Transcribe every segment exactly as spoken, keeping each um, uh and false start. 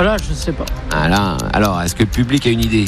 Voilà, je sais pas. Voilà. Alors, est-ce que le public a une idée?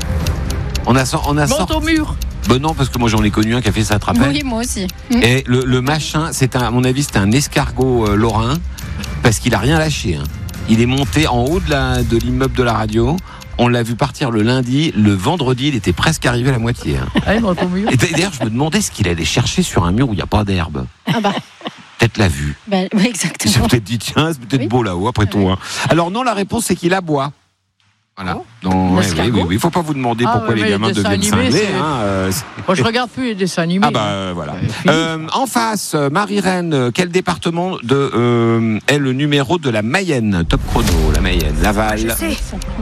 On a, on a Monte sorti... au mur. Ben non, parce que moi j'en ai connu un qui a fait ça, te rappelles? Oui, moi aussi. Et le, le machin, c'est un, à mon avis, c'était un escargot euh, lorrain, parce qu'il a rien lâché. Hein. Il est monté en haut de, la, de l'immeuble de la radio. On l'a vu partir le lundi. Le vendredi, il était presque arrivé à la moitié. Hein. Allez, monte au mur. Et d'ailleurs, je me demandais ce qu'il allait chercher sur un mur où il n'y a pas d'herbe. Ah bah. Peut-être la vue. Bah, oui, Il exactement. s'est peut-être dit, tiens, c'est peut-être Oui. beau là-haut, après tout. Hein. Alors non, la réponse, c'est qu'il aboie. Voilà. Oh, Donc, ouais, oui, oui, oui. Il ne faut pas vous demander Ah, pourquoi ouais, les mais gamins les dessins deviennent animés, cinglés. c'est- Hein, euh, c'est- Moi, je regarde plus les dessins animés. Ah bah euh, voilà. Euh, fini. Euh, en face, euh, Marie-Reine, euh, quel département de, euh, est le numéro de la Mayenne? Top chrono, la Mayenne, Laval. Je sais.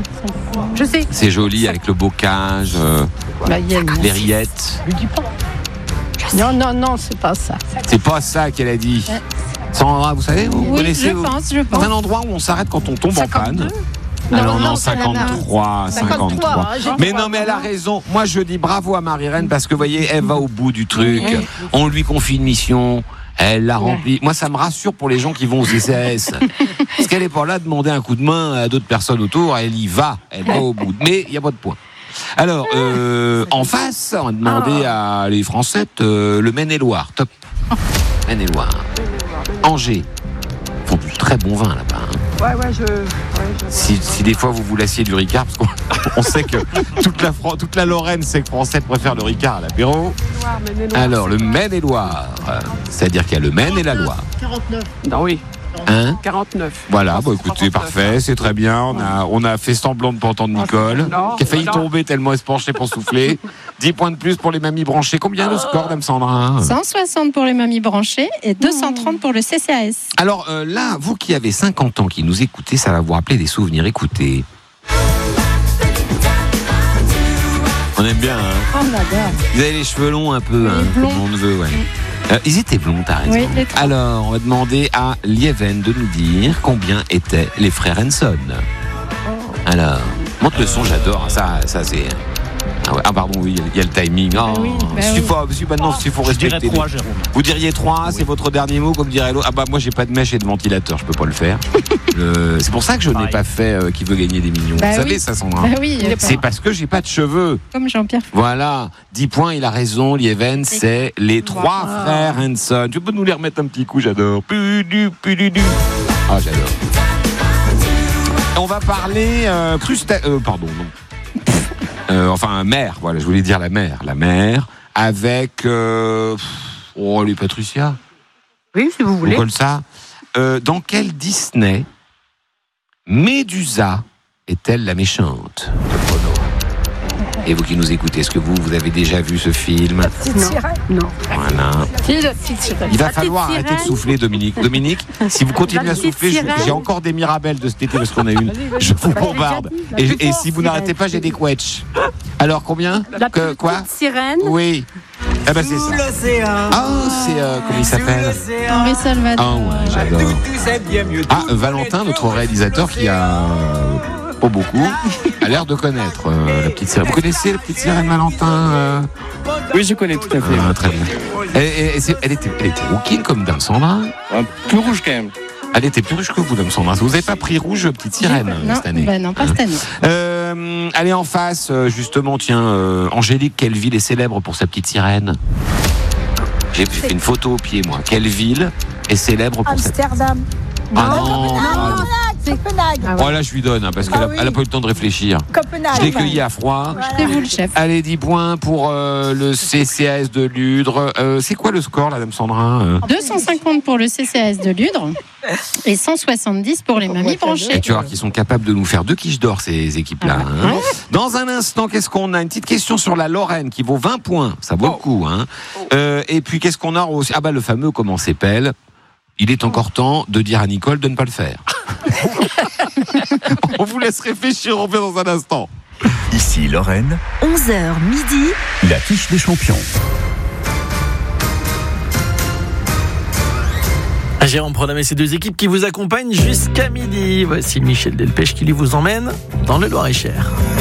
Je sais. C'est joli avec le bocage, euh, Bah, il y a une- les rillettes. Je dis pas. Non, non, non, c'est pas ça. C'est pas ça qu'elle a dit. Ouais. Sandra, vous savez, vous Oui, connaissez je vous pense, je pense. C'est un endroit où on s'arrête quand on tombe en panne. Non, Alors non, non, c'est la cinquante-trois, cinquante-trois. hein, j'ai Mais pas- non, mais elle a raison. Moi, je dis bravo à Marie-Reine parce que, vous voyez, elle va au bout du truc. Oui. On lui confie une mission. Elle l'a remplie. Moi, ça me rassure pour les gens qui vont au C C A S. Parce qu'elle n'est pas là de demander un coup de main à d'autres personnes autour. Elle y va. Elle va au bout. Mais il n'y a pas de point. Alors, euh, en face, on a demandé à les Français euh, le Maine-et-Loire. Top. Maine-et-Loire. Angers. Ils font du très bon vin là-bas. Hein. Ouais, ouais, je. Ouais, je... Si, si des fois vous vous lassiez du Ricard, parce qu'on on sait que toute la, Fran- toute la Lorraine sait que Français préfèrent le Ricard à l'apéro. Alors, le Maine-et-Loire, euh, c'est-à-dire qu'il y a le Maine et la Loire. quarante-neuf. Non, oui. Hein? quarante-neuf. Voilà, bah écoutez, parfait, c'est très bien. On a, on a fait semblant de pas entendre Nicole, Non, qui a failli non. tomber tellement elle se penchait pour souffler. dix points de plus pour les mamies branchées. Combien le score, Dame Sandra? cent soixante pour les mamies branchées et deux cent trente pour le C C A S. Alors euh, là, vous qui avez cinquante ans, qui nous écoutez, ça va vous rappeler des souvenirs. Écoutez. On aime bien, hein? Oh, on adore. Vous avez les cheveux longs un peu, hein, blonds. comme on veut, ouais. Euh, ils étaient blonds, t'as raison. Oui, les trois. Alors, on va demander à Lieven de nous dire combien étaient les frères Henson. Alors, monte le son, j'adore. Ça, ça c'est. Ah, ouais. Ah, pardon, oui, il y a le timing. Oh, oui, bah si oui. faut, si maintenant, s'il faut Je dirais respecter. trois, les- Jérôme. Vous diriez trois, c'est votre dernier mot, comme dirait l'autre. Ah, bah, moi, j'ai pas de mèche et de ventilateur, je peux pas le faire. Le- C'est pour ça que je n'ai Pareil. pas fait euh, Qui veut gagner des millions. Bah Vous savez, oui. ça, Sandra? Bah oui, euh, C'est parce que j'ai pas de cheveux. comme Jean-Pierre. Voilà, dix points, il a raison, Lieven, c'est les trois Wow. frères Henson. Tu peux nous les remettre un petit coup, j'adore. Pudu, pudu, du. Ah, j'adore. On va parler euh, crusta- euh, pardon, non. Euh, enfin, mer, voilà, je voulais dire la mer. La mer, avec... Euh, oh, les Patricia. Oui, si vous voulez. Comme ça. Euh, dans quel Disney Médusa est-elle la méchante? Top chrono. Et vous qui nous écoutez, est-ce que vous, vous avez déjà vu ce film? Non. Non. Voilà. Si, la petite sirène. Il va La falloir petite arrêter de sirène. souffler, Dominique. Dominique, si vous continuez La à petite souffler, je- sirène. j'ai encore des Mirabelles de cet été parce qu'on a une. Je vous bombarde. Et, et si vous n'arrêtez pas, j'ai des quetchs. Alors combien? La Que- petite Quoi? sirène. Oui. Ah bah c'est Sous ça. l'océan. Ah, c'est euh, comment il Sous s'appelle? l'océan. Henri Salvador. Ah ouais, j'adore. Tout, tout, c'est bien mieux. Ah, Tout, Valentin, tout, notre tout, réalisateur qui a euh, pas beaucoup, a l'air de connaître euh, la petite sirène. Vous connaissez la petite sirène, Valentin? euh Oui, je connais tout à fait. Ah, très bien. Elle, elle- elle- c'est- elle était, elle était rouquine comme Dame Sandra. Un peu rouge quand même. Elle était plus riche que vous, Dame Sandra. Vous n'avez pas pris rouge, petite sirène, euh, Non, cette année. bah non, pas cette année. Euh, allez, en face, euh, justement, tiens, euh, Angélique, quelle ville est célèbre pour sa petite sirène? J'ai fait une photo au pied, moi. Quelle ville est célèbre pour sa... Amsterdam. Ah non, ah, Copenhague. oh là, je lui donne, hein, parce qu'elle Ah a, oui. elle a pas eu le temps de réfléchir. Copenhague. Je l'ai cueilli à froid. C'est vous le chef. Allez, dix points pour euh, le C C A S de Ludre. Euh, c'est quoi le score, là, Dame Sandra? euh deux cent cinquante pour le C C A S de Ludre et cent soixante-dix pour les mamies Et branchées. tu vois qu'ils sont capables de nous faire deux quiches d'or, ces équipes-là. hein. Dans un instant, qu'est-ce qu'on a? Une petite question sur la Lorraine qui vaut vingt points. Ça vaut le coup. Hein. Euh, et puis, qu'est-ce qu'on a aussi? Ah bah, le fameux comment s'appelle. Il est encore temps de dire à Nicole de ne pas le faire. On vous laisse réfléchir, on revient dans un instant. Ici Lorraine, onze heures midi. la quiche des champions. Jérôme Prodam et ses deux équipes qui vous accompagnent jusqu'à midi. Voici Michel Delpech qui lui vous emmène dans le Loir-et-Cher.